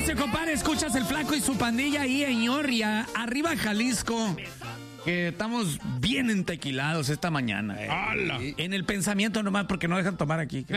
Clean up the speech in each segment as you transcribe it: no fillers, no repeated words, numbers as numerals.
espacio, compadre. Escuchas el Flaco y su pandilla ahí en Ñorria, arriba Jalisco. Que estamos bien entequilados esta mañana. En el pensamiento nomás, porque no dejan tomar aquí.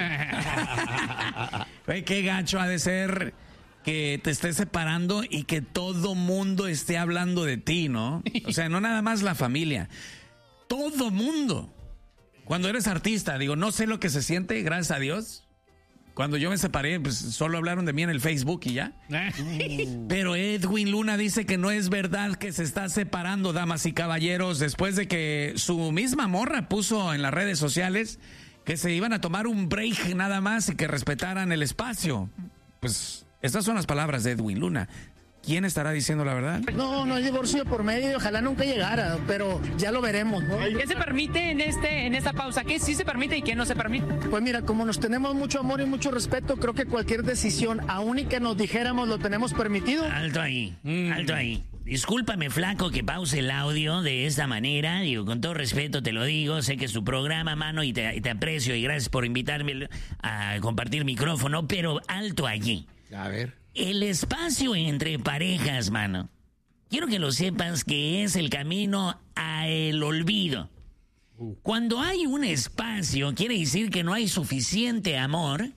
Güey, qué gacho ha de ser que te estés separando y que todo mundo esté hablando de ti, ¿no? O sea, no nada más la familia. Todo mundo. Cuando eres artista, digo, no sé lo que se siente, gracias a Dios. Cuando yo me separé, pues solo hablaron de mí en el Facebook y ya. Pero Edwin Luna dice que no es verdad que se está separando, damas y caballeros, después de que su misma morra puso en las redes sociales que se iban a tomar un break nada más y que respetaran el espacio. Pues estas son las palabras de Edwin Luna. ¿Quién estará diciendo la verdad? No hay divorcio por medio y ojalá nunca llegara, pero ya lo veremos, ¿no? ¿Qué se permite en esta pausa? ¿Qué sí se permite y qué no se permite? Pues mira, como nos tenemos mucho amor y mucho respeto, creo que cualquier decisión, aun y que nos dijéramos lo tenemos permitido. Alto ahí, alto ahí. Discúlpame, Flaco, que pause el audio de esta manera. Digo, con todo respeto te lo digo. Sé que es tu programa, mano, y te aprecio y gracias por invitarme a compartir micrófono, pero alto allí. A ver. El espacio entre parejas, mano. Quiero que lo sepas que es el camino al olvido. Cuando hay un espacio, quiere decir que no hay suficiente amor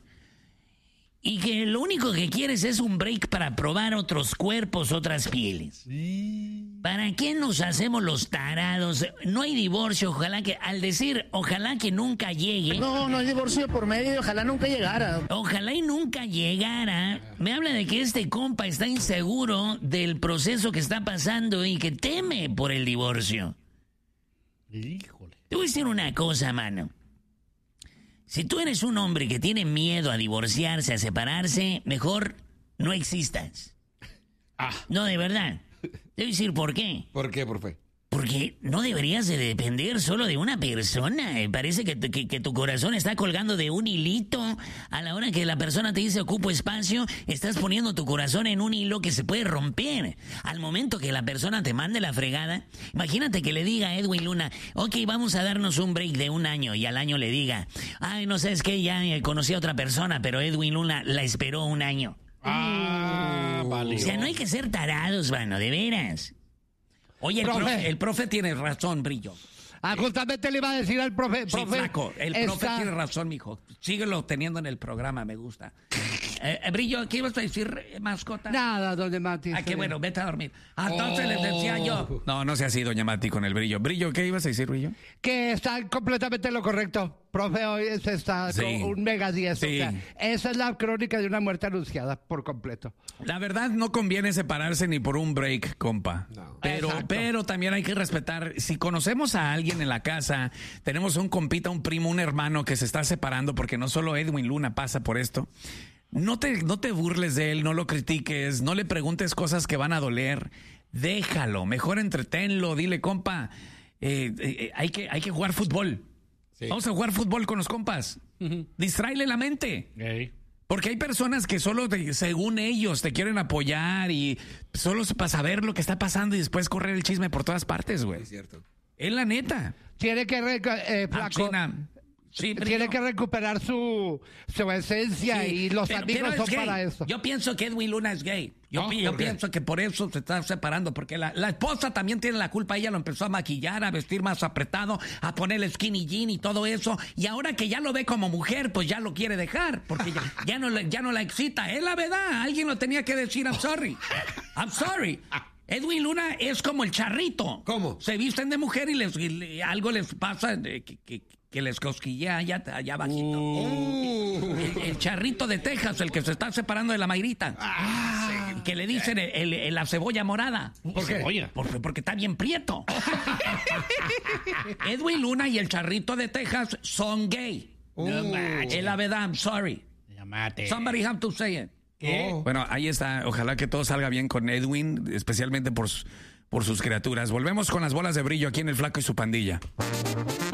y que lo único que quieres es un break para probar otros cuerpos, otras pieles. ¿Para qué nos hacemos los tarados? No hay divorcio, ojalá que, al decir ojalá que nunca llegue. No hay divorcio por medio y ojalá nunca llegara. Ojalá y nunca llegara. Me habla de que este compa está inseguro del proceso que está pasando y que teme por el divorcio. Híjole. Te voy a decir una cosa, mano. Si tú eres un hombre que tiene miedo a divorciarse, a separarse, mejor no existas. No, de verdad. Te voy a decir por qué. ¿Por qué, profe? Porque no deberías de depender solo de una persona. Parece que tu corazón está colgando de un hilito. A la hora que la persona te dice ocupo espacio, estás poniendo tu corazón en un hilo que se puede romper. Al momento que la persona te mande la fregada, imagínate que le diga a Edwin Luna, ok, vamos a darnos un break de 1 año, y al año le diga, ay, no sabes qué, ya conocí a otra persona, pero Edwin Luna la esperó 1 año. Vale. O sea, no hay que ser tarados, mano, de veras. Oye, el profe tiene razón, Brillo. Justamente le iba a decir al profe. Sí, Flaco, el profe tiene razón, mijo. Síguelo teniendo en el programa, me gusta. Brillo, ¿qué ibas a decir, mascota? Nada, doña Mati. Qué bueno, vete a dormir. Entonces les decía yo. No sea así, doña Mati, con el Brillo. Brillo, ¿qué ibas a decir, Brillo? Que está completamente lo correcto. Profe, hoy se está con un mega 10. Sí. O sea, esa es la crónica de una muerte anunciada por completo. La verdad, no conviene separarse ni por un break, compa. No. Pero también hay que respetar. Si conocemos a alguien en la casa, tenemos un compita, un primo, un hermano que se está separando, porque no solo Edwin Luna pasa por esto. No te burles de él, no lo critiques, no le preguntes cosas que van a doler. Déjalo, mejor entretenlo, dile, compa, hay que jugar fútbol. Sí. Vamos a jugar fútbol con los compas. Distráele la mente. Porque hay personas que solo, según ellos, te quieren apoyar y solo para saber lo que está pasando y después correr el chisme por todas partes, güey. Es cierto. Es la neta. Tiene que, Flaco, sí, tiene que recuperar su esencia, y los amigos son para eso. Yo pienso que Edwin Luna es gay. Yo pienso que por eso se está separando, porque la esposa también tiene la culpa. Ella lo empezó a maquillar, a vestir más apretado, a ponerle skinny jean y todo eso. Y ahora que ya lo ve como mujer, pues ya lo quiere dejar, porque ya no la excita. Es la verdad, alguien lo tenía que decir. I'm sorry. Edwin Luna es como el charrito. ¿Cómo? Se visten de mujer y algo les pasa que les cosquillea allá abajito. El charrito de Texas, el que se está separando de la Mayrita. Sí. Que le dicen la cebolla morada. ¿Por qué? Porque está bien prieto. Edwin Luna y el charrito de Texas son gay. Es la verdad, I'm sorry. Somebody have to say it. Bueno, ahí está. Ojalá que todo salga bien con Edwin, especialmente por sus criaturas. Volvemos con las bolas de brillo aquí en El Flaco y su pandilla.